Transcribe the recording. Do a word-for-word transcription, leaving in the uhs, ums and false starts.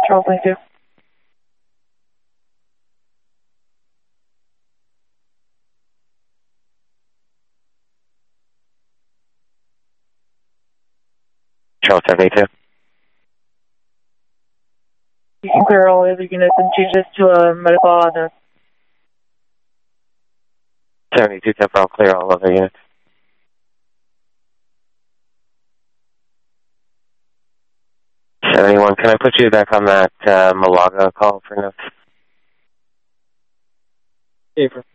Charles ninety-two. Charles seventy-two. You can clear all other units and change this to a medical honor. seventy-two temporal, clear all other units. seventy-one, can I put you back on that uh, Malaga call for now? April.